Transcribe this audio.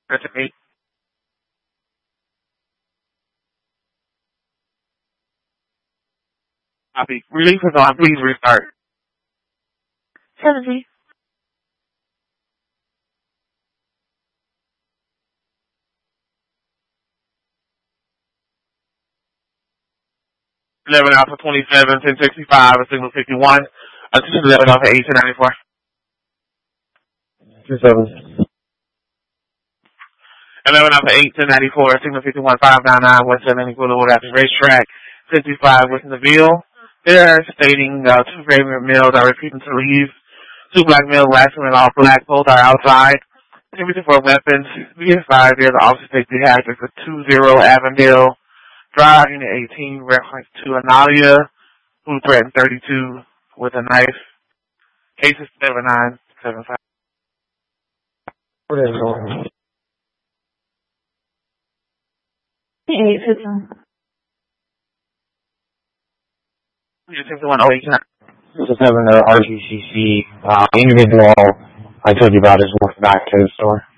That's 8. Copy. Relief is on. Please restart. 70. 11 Alpha 27, 1065, a signal 51. Attention 11 Alpha 1894. 27. 11 Alpha 1894, signal 51, 599, West 7 Boulevard after racetrack, 55 West Neville. They're stating 2 gray males are refusing to leave. 2 black males, last one and all black, both are outside. Everything for weapons. BS5, there's an officer safety hazard for 20 Avondale Drive, Unit 18, reference to Analia, who threatened 32 with a knife. Cases 7975. What is going? 851. You're 6108. This is having the RGCC individual I told you about is walking back to the store.